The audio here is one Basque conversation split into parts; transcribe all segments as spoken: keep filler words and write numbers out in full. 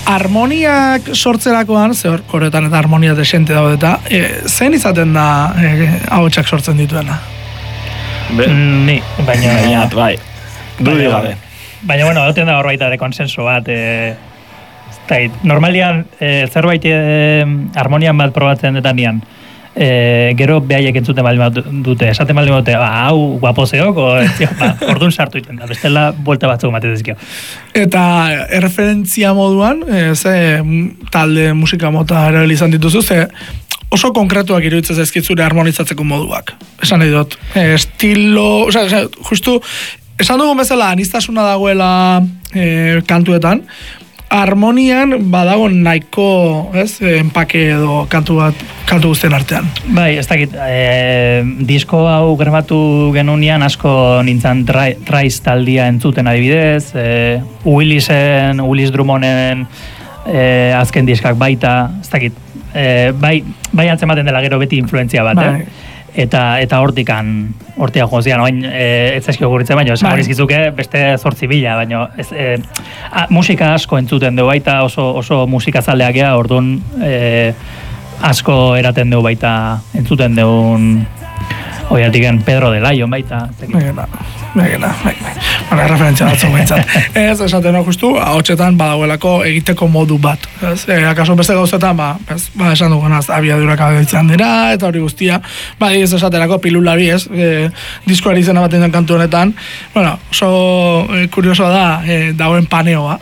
harmoniak sortzerakoan, ze hor, koretan eta harmonia desente daude eta, e, zein izaten da e, ahotsak sortzen dituena? Be, Ni, baina... baina, bai, dudi gabe. Baina, bueno, hauten da hor baita ere konsenso bat, e, normalian e, zerbait e, harmonian bat probatzen detanean, e, gero behaiek entzuten baldin dute, esaten baldin dute, ba, hau guapozeok, o, ba, orduan sartu iten da, bestela buelta batzuk matez dizkio. Eta erreferentzia moduan, e, ze talde musika mota erabili izan dituzu, ze oso konkretuak iruditzen zaizkitzure harmonizatzeko moduak. Esan nahi dut, e, estilo, oza, oza, justu, esan dugun bezala anistasuna dagoela e, kantuetan, harmonian badago nahiko, ez, enpake edo kantu bat, kantu guztien artean. Bai, ez dakit, e, disko hau grabatu genunean asko nintzen Traiz taldia entzuten adibidez, e, Willisen, Willis Drummonden e, azken diskak baita, ez dakit, e, bai, bai antzematen dela gero beti influentzia bat, bai. eh? Eta eta hortikan hortia jozian, orain eh ez zaizkio guritzen baino, esan dizkizuke beste zortzi bila, baino ez e, a, musika asko entzuten dugu baita, oso oso musikazaleak gea, orduan e, asko eraten dugu baita entzuten dugun oiatiken Pedro de Lion baita. Begena, begena, begena. Bara, referentzia batzuk behintzat. Ez, esaten justu, ahotsetan badagoelako egiteko modu bat. Ez, e, akaso beste gauzetan, ba, ez, ba, esan dugunaz, abiadurak abeitzen dira, eta hori guztia, ba, ez esaterako pilula bi, ez, e, diskoari izena baten den kantu honetan, bueno, oso e, kuriosoa da, e, dagoen paneoa,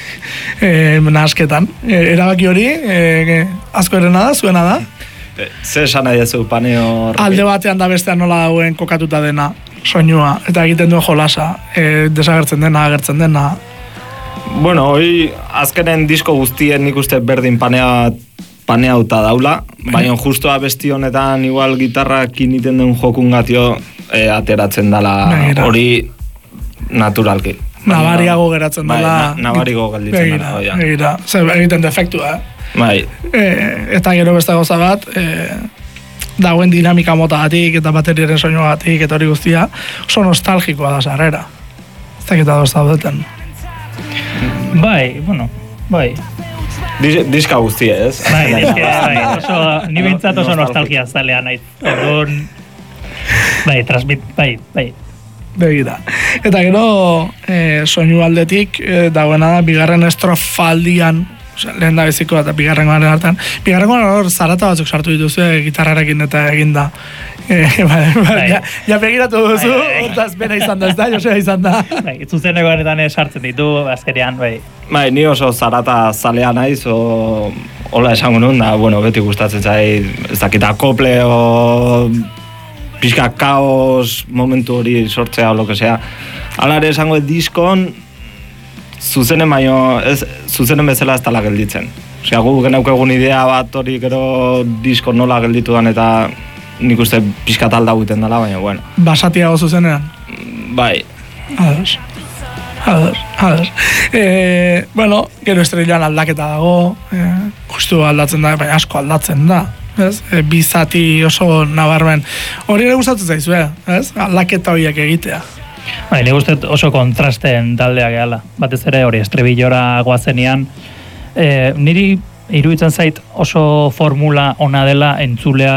e, nahasketan. E, erabaki hori, e, asko erena da, zuena da, Zer esan nahi dezu paneo horrekin? alde batean da bestean nola dauen kokatuta dena soinua, eta egiten duen jolasa, e, desagertzen dena, agertzen dena. Bueno, hori azkenen disko guztien nik uste berdin panea paneauta daula, baina justo abesti honetan igual gitarrak initen duen jokungatio e, ateratzen dela hori naturalki. Nabariago geratzen bai, dela. Na, nabarigo galditzen dela. Begira, begira, zer egiten defektua, eh? Bai. E, eta gero beste gauza bat, e, dagoen dinamika motagatik eta bateriaren soinuagatik eta hori guztia, oso nostalgikoa da sarrera. Ez dakit adoz daudeten. Bai, bueno, bai. Dis, diska guztia, ez? Bai, diska, bai, oso, ni bintzat oso nostalgia zalea nahi. Orduan, bai, transmit, bai, bai. Begira. Eta gero, e, soinu aldetik, e, dagoena da, bigarren estrofaldian, lehen da beziko eta bigarrengoaren hartan. Bigarrengoan hor zarata batzuk sartu dituzu e, gitarrarekin eta eginda. E, ba, ba, ja, ja begiratu duzu, hortaz bera izan da, ez da, Josea izan da. Bai, zuzenekoaretan sartzen ditu, azkerean, bai. Bai, ni oso zarata zalea naiz, o, hola esango nun, da, bueno, beti gustatzen zait, ez dakit akople, o pixka kaos momentu hori sortzea, o lo que sea. Hala ere esango diskon, zuzenen baino, ez, zuzenen bezala ez tala gelditzen. Osea, gu genauk egun idea bat hori gero disko nola gelditu dan eta nik uste pixka talda guten dela, baina, bueno. Basatiago zuzenean? Bai. Ados. Ados, ados. E, bueno, gero estrellan aldaketa dago, e, justu aldatzen da, baina asko aldatzen da. Ez? E, bizati oso nabarmen. Hori ere gustatzen zaizu, ez? Aldaketa horiek egitea. Bai, nik uste oso kontrasten taldea gehala. Batez ere hori estribillora goazenean. E, niri iruditzen zait oso formula ona dela entzulea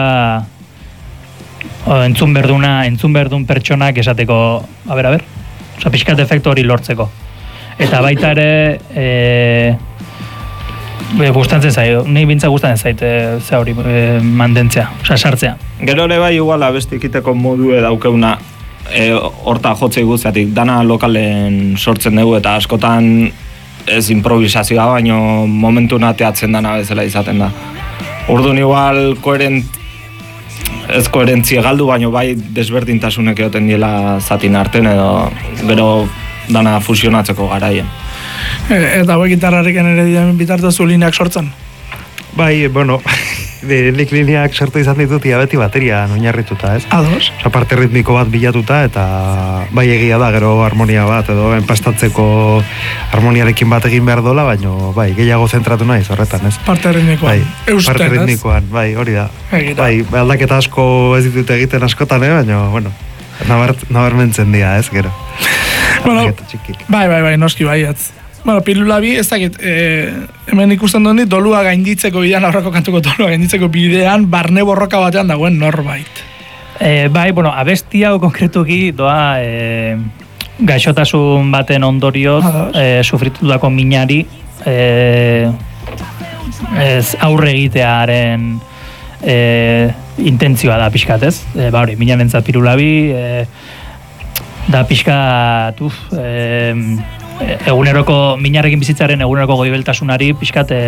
o, entzun berduna, entzun berdun pertsonak esateko, a ber, a ber, oza, pixkat efektu hori lortzeko. Eta baita ere, e, e, gustatzen zaio, ni bintza gustatzen zait, e, ze hori e, mantentzea, oza, sartzea. Gero ere bai igual abesti ikiteko modu edaukeuna, E, horta jotzei guztiatik, dana lokalen sortzen dugu eta askotan ez improvisazioa, baino momentu nateatzen dana bezala izaten da. Orduan igual koherent, ez koherentzia galdu, baino bai desberdintasunek egoten diela zatin arten edo gero dana fusionatzeko garaien. E, eta hau gitarrarekin ere diren bitartez zu lineak sortzen? Bai, bueno, nik lineak sortu izan ditut ia beti baterian oinarrituta, ez? Ados. Osa, parte ritmiko bat bilatuta eta bai egia da gero harmonia bat edo enpastatzeko harmoniarekin bat egin behar dola, baino bai, gehiago zentratu naiz horretan, ez? Parte ritmikoan. Bai, Eusten, parte ritmikoan, bai, hori da. Egira. Bai, aldaketa asko ez ditut egiten askotan, eh? Baino, bueno, nabar, nabarmentzen dira, ez, gero. Bueno, bai, bai, bai, noski bai, ez. bueno, pilula bi, ez dakit, e, hemen ikusten duen dit, dolua gainditzeko bidean, aurreko kantuko dolua gainditzeko bidean, barne borroka batean dagoen norbait. E, bai, bueno, abesti hau konkretuki doa e, gaixotasun baten ondorioz e, sufritutako minari e, ez aurre egitearen e, intentzioa da pixkat, ez? E, ba hori, minaren zapirulabi e, da pixkat uf, e, eguneroko minarekin bizitzaren eguneroko goibeltasunari pixkat e,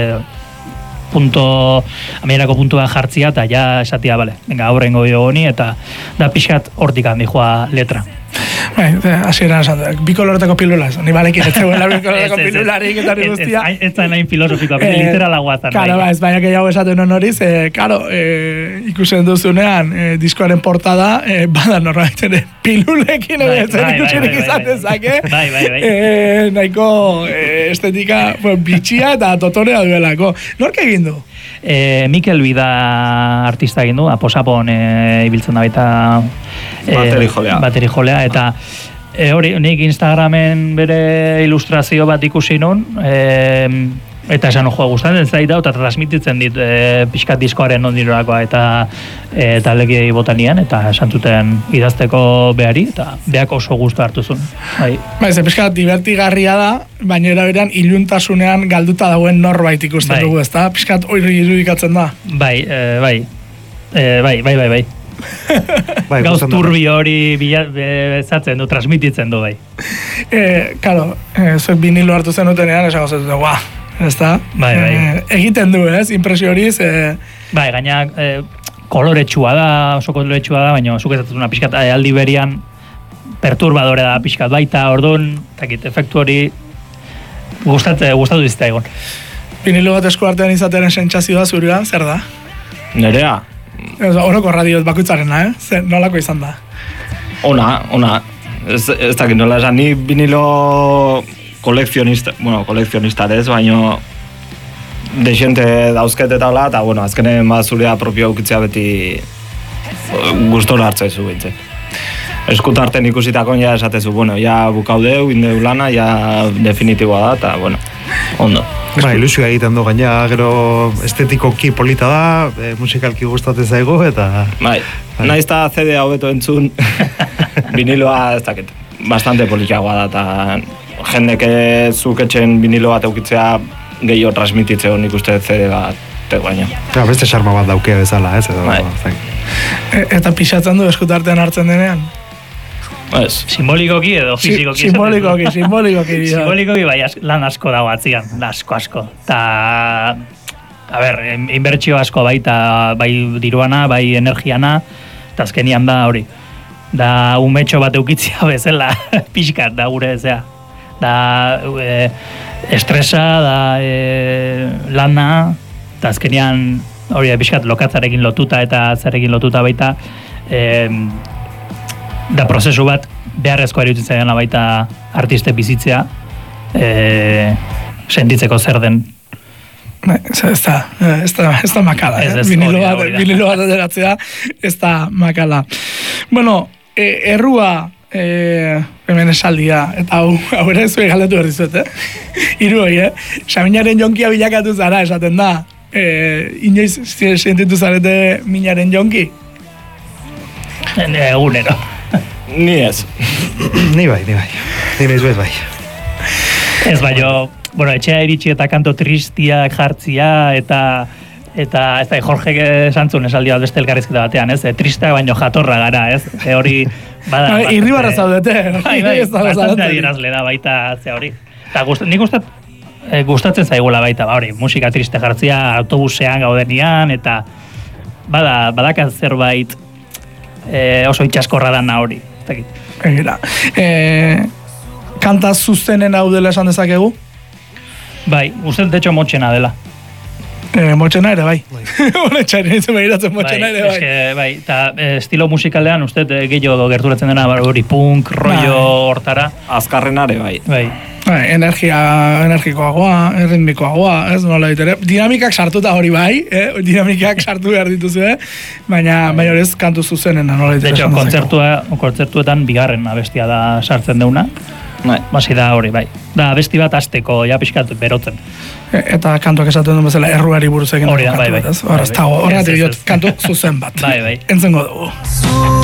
punto, amierako puntua jartzia eta ja esatia, bale, venga, aurrengo honi eta da pixkat hortik handi joa letra. Bai, hasieran esan dut, bi koloretako pilula, ni balekin ez zegoela bi koloretako pilularik eta hori guztia. Ez da nahi filosofikoa, pero literala guazan. Karo, ba, ez baina gehiago esaten honoriz, eh, karo, eh, ikusen duzunean, eh, diskoaren portada, eh, bada norbait ere pilulekin ere zen ikusenik izan dezake. Bai, bai, bai. Eh, nahiko eh, estetika bueno, bitxia eta totorea duelako. Nork egin du? E, Mikel Bida artista egin du, aposapon e, ibiltzen da baita e, bateri jolea. Bateri jolea, eta e, hori, nik Instagramen bere ilustrazio bat ikusi nun, e, eta esan joa gustatzen zait da, eta transmititzen dit e, pixkat diskoaren ondinorakoa eta e, taldekiei botanian, eta esan zuten idazteko behari, eta beak oso gustu hartu zuen. Bai. Ba, ez pixkat divertigarria da, baina eraberean iluntasunean galduta dauen norbait ikusten bai. dugu, ezta? Pixkat hori irudikatzen da. Bai, e, bai, e, bai, bai, bai, bai. Bai, gauz turbi hori bezatzen du, transmititzen du, bai. E, karo, e, zuek vinilo hartu zenutenean, esan gozatzen du, guau, ez da? Bai, bai. E, egiten du, ez, impresio horiz. E... Bai, gaina e, koloretsua da, oso koloretsua da, baina zuk ezatzen una pixkat aldi berian perturbadore da pixkat baita, orduan, takit, efektu hori gustatu, gustatu dizta egon. Vinilo bat esku artean izatearen sentsazioa zurea, zer da? Nerea? Oroko radioz bakutzarena, eh? Zer, nolako izan da? Ona, ona. Ez, ez dakit nola esan, ni vinilo kolekzionista, bueno, kolekzionista ez, baino desente dauzket eta hola, eta bueno, azkenen ba zurea propio aukitzea beti gustora hartzea zu bintzen. Eskutarten ikusitako ja esatezu, bueno, ja bukaudeu, indeu lana, ja definitiboa da, eta bueno, ondo. Ba, ilusioa egiten du gaina, gero estetikoki polita da, e, musikalki gustatzen zaigu, eta... Bai, bai. Naiz eta C D hobeto entzun, viniloa, ez dakit, bastante politiagoa da, eta jendeke zuk etxen vinilo bat eukitzea gehiago transmititzeo nik uste C D bat baina. Ja, beste xarma bat daukea bezala, ez? Edo, bai. E, eta pixatzen du eskutartean hartzen denean? Ez. Simbolikoki edo fisikoki? Simbolikoki, simbolikoki. Simbolikoki bai, lan asko dago atzian, asko asko. Ta, a ber, inbertsio asko baita, bai diruana, bai energiana, eta azkenian da hori. Da umetxo bat eukitzia bezala, pixkat da gure ezea. Da e, estresa, da e, lana, eta azkenian hori pixkat lokatzarekin lotuta eta zerekin lotuta baita, e, da prozesu bat beharrezkoa iruditzen zaidan baita artiste bizitzea e, sentitzeko zer den. Ez da, ez da, ez da makala, eh? Vinilo bat, vinilo bat ateratzea, ez da makala. Bueno, e, errua, e, hemen esaldia, eta hau, hau ere zuen galdetu behar dizuet, eh? Iru hori, eh? Saminaren jonkia bilakatu zara, esaten da. E, inoiz sentitu zarete minaren jonki? Egunero. Ni ez. Ni bai, ni bai. Ni nahiz bez bai. Ez baino, bueno, etxea iritsi eta kanto tristiak jartzia, eta eta ez da, Jorge esantzun esaldi bat beste elkarrizketa batean, ez? E, tristeak baino jatorra gara, ez? E, hori, bada... Bai, irribarra zaudete. Bai, bai, bastante adierazle da baita, ze hori. Eta gust, nik gustat, e, gustatzen zaigula baita, ba, hori, musika triste jartzia, autobusean gaudenian, eta bada, badaka zerbait e, oso itxaskorra dana hori. Egira. E, kanta zuzenen hau dela esan dezakegu? Bai, uste de hecho motxena dela. E, motxena ere, bai. Hore txarin izan behiratzen motxena ere, bai. Eske, bai, eta e, estilo musikalean uste e, gehiago gerturatzen dena hori punk, rollo hortara. Azkarrenare, bai. Bai. Bai, energia, energikoagoa, erritmikoagoa, ez nola ditere. Dinamikak sartuta hori bai, eh? Dinamikak sartu behar dituzu, eh? Baina, baina horiz kantu zuzenen, nola ditere. De hecho, kontzertua, kontzertuetan bigarren abestia da sartzen deuna. Bai. Basi da hori, bai. Da, besti bat asteko, ja pixkat berotzen. E, eta kantuak esaten duen bezala erruari buruz egin Hori da, bai, bai. Horra, ez dago, horregatik diot kantu zuzen bat. Bai, bai. Entzengo dugu.